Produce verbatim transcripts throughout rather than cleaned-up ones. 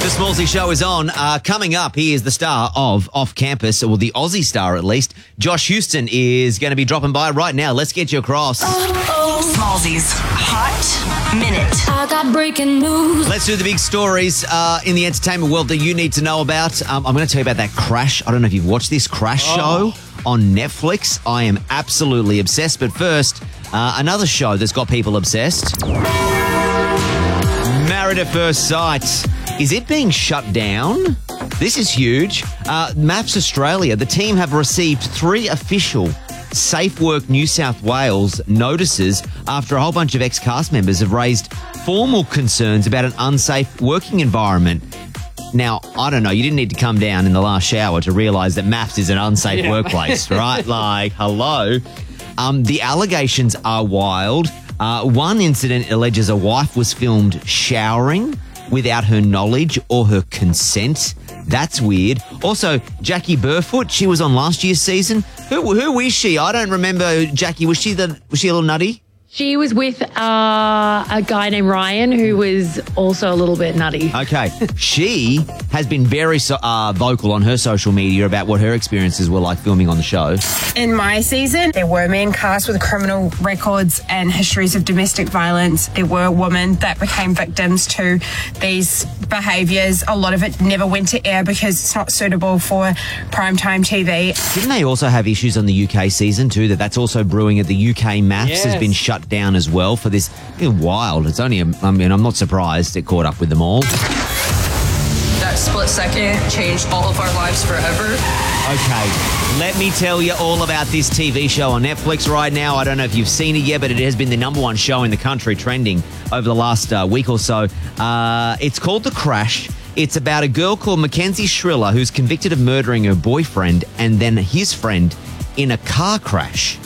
The Smallsy Show is on. Uh, coming up, he is the star of Off Campus, or the Aussie star at least. Josh Houston is going to be dropping by right now. Let's get you across. Smallsy's Hot Minute. I got breaking news. Let's do the big stories uh, in the entertainment world that you need to know about. Um, I'm going to tell you about that Crash. I don't know if you've watched this Crash Oh. show on Netflix. I am absolutely obsessed. But first, uh, another show that's got people obsessed. Married at First Sight. Is it being shut down? This is huge. Uh, Maps Australia, the team have received three official Safe Work New South Wales notices after a whole bunch of ex-cast members have raised formal concerns about an unsafe working environment. Now, I don't know, you didn't need to come down in the last shower to realise that Maps is an unsafe Yeah. workplace, right? Like, hello. Um, the allegations are wild. Uh, one incident alleges a wife was filmed showering without her knowledge or her consent. That's weird. Also, Jackie Burfoot, she was on last year's season. Who who is she? I don't remember Jackie. Was she the was she a little nutty? She was with uh, a guy named Ryan who was also a little bit nutty. Okay. She has been very so, uh, vocal on her social media about what her experiences were like filming on the show. In my season, there were men cast with criminal records and histories of domestic violence. There were women that became victims to these behaviours. A lot of it never went to air because it's not suitable for primetime T V. Didn't they also have issues on the U K season too? That that's also brewing at the U K Maps has Yes. been shut down as well for this. You know, wild. It's only, a, I mean, I'm not surprised it caught up with them all. That split second changed all of our lives forever. Okay, let me tell you all about this T V show on Netflix right now. I don't know if you've seen it yet, but it has been the number one show in the country trending over the last uh, week or so. Uh, it's called The Crash. It's about a girl called Mackenzie Shriller who's convicted of murdering her boyfriend and then his friend in a car crash.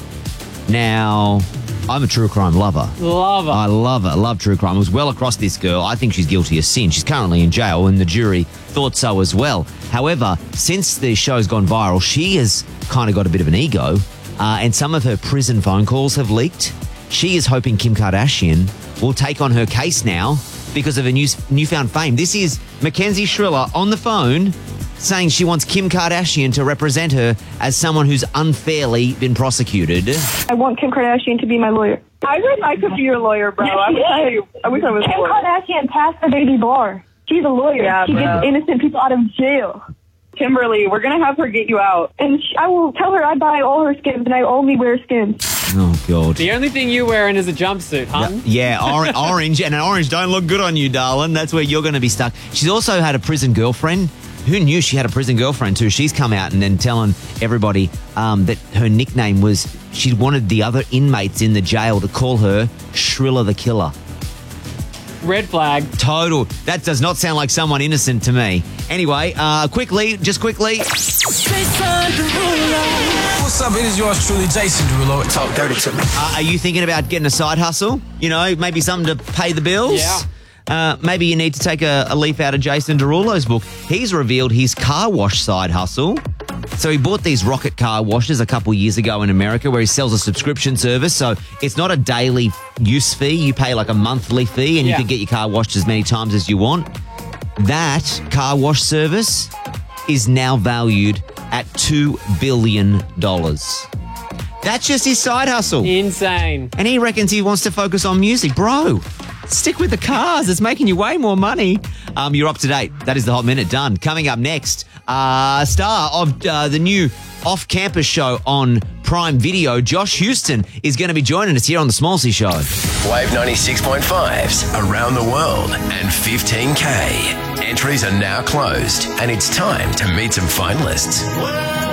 Now, I'm a true crime lover. Love her. I love her. Love true crime. I was well across this girl. I think she's guilty of sin. She's currently in jail, and the jury thought so as well. However, since the show's gone viral, she has kind of got a bit of an ego, uh, and some of her prison phone calls have leaked. She is hoping Kim Kardashian will take on her case now because of her new, newfound fame. This is Mackenzie Shriller on the phone saying she wants Kim Kardashian to represent her as someone who's unfairly been prosecuted. I want Kim Kardashian to be my lawyer. I wish I could be your lawyer, bro. I wish I, I wish I was Kim a lawyer. Kardashian passed the baby bar. She's a lawyer. Yeah, she bro. gets innocent people out of jail. Kimberly, we're going to have her get you out. And sh I will tell her I buy all her skins and I only wear skins. Oh, God. The only thing you wearing is a jumpsuit, huh? Yeah, or- orange, and an orange don't look good on you, darling. That's where you're going to be stuck. She's also had a prison girlfriend. Who knew she had a prison girlfriend too? She's come out and then telling everybody um, that her nickname was, she wanted the other inmates in the jail to call her Shriller the Killer. Red flag. Total. That does not sound like someone innocent to me. Anyway, uh, quickly, just quickly. What's up? It is yours truly, Jason Derulo. Talk dirty to me. Uh, are you thinking about getting a side hustle? You know, maybe something to pay the bills? Yeah. Uh, maybe you need to take a, a leaf out of Jason Derulo's book. He's revealed his car wash side hustle. So he bought these rocket car washes a couple years ago in America where he sells a subscription service. So it's not a daily use fee. You pay like a monthly fee and Yeah. you can get your car washed as many times as you want. That car wash service is now valued at two billion dollars. That's just his side hustle. Insane. And he reckons he wants to focus on music. Bro, stick with the cars. It's making you way more money. Um, you're up to date. That is the Hot Minute done. Coming up next, uh, star of uh, the new off-campus show on Prime Video, Josh Houston, is going to be joining us here on The Smallsy Show. Wave ninety-six point five's Around the World and fifteen K. Entries are now closed, and it's time to meet some finalists.